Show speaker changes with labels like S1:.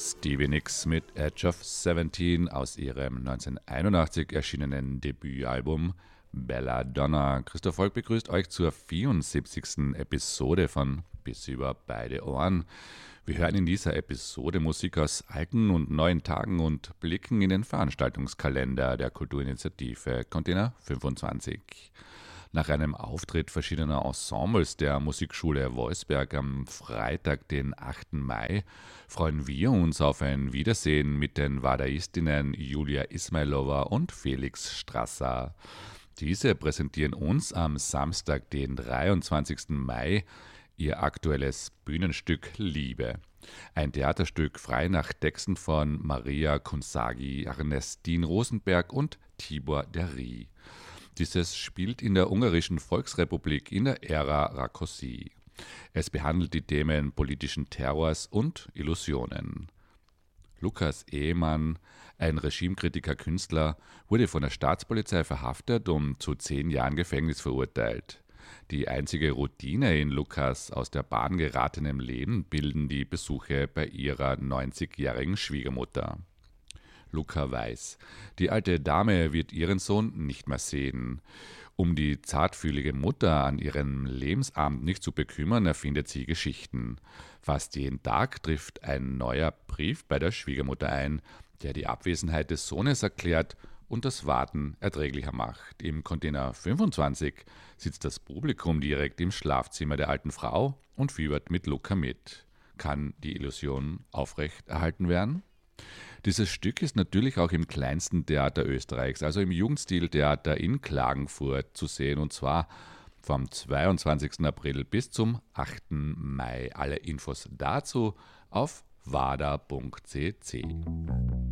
S1: Stevie Nicks mit Edge of 17 aus ihrem 1981 erschienenen Debütalbum Belladonna. Christoph Volk begrüßt euch zur 74. Episode von Bis über beide Ohren. Wir hören in dieser Episode Musik aus alten und neuen Tagen und blicken in den Veranstaltungskalender der Kulturinitiative Container 25. Nach einem Auftritt verschiedener Ensembles der Musikschule Wolfsberg am Freitag, den 8. Mai, freuen wir uns auf ein Wiedersehen mit den Wadaistinnen Julia Ismailova und Felix Strasser. Diese präsentieren uns am Samstag, den 23. Mai, ihr aktuelles Bühnenstück Liebe. Ein Theaterstück frei nach Texten von Maria Kunsagi, Ernestine Rosenberg und Tibor Dery. Dieses spielt in der Ungarischen Volksrepublik in der Ära Rákosi. Es behandelt die Themen politischen Terrors und Illusionen. Lukas Ehemann, ein Regimekritiker-Künstler, wurde von der Staatspolizei verhaftet und zu 10 Jahren Gefängnis verurteilt. Die einzige Routine in Lukas aus der Bahn geratenem Leben bilden die Besuche bei ihrer 90-jährigen Schwiegermutter. Luca weiß, die alte Dame wird ihren Sohn nicht mehr sehen. Um die zartfühlige Mutter an ihrem Lebensabend nicht zu bekümmern, erfindet sie Geschichten. Fast jeden Tag trifft ein neuer Brief bei der Schwiegermutter ein, der die Abwesenheit des Sohnes erklärt und das Warten erträglicher macht. Im Container 25 sitzt das Publikum direkt im Schlafzimmer der alten Frau und fiebert mit Luca mit. Kann die Illusion aufrechterhalten werden? Dieses Stück ist natürlich auch im kleinsten Theater Österreichs, also im Jugendstiltheater in Klagenfurt, zu sehen, und zwar vom 22. April bis zum 8. Mai. Alle Infos dazu auf wada.cc.